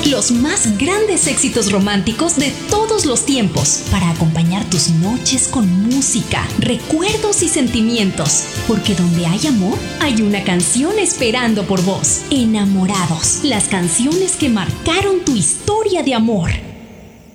Los más grandes éxitos románticos de todos los tiempos, para acompañar tus noches con música, recuerdos y sentimientos. Porque donde hay amor, hay una canción esperando por vos. Enamorados, las canciones que marcaron tu historia de amor.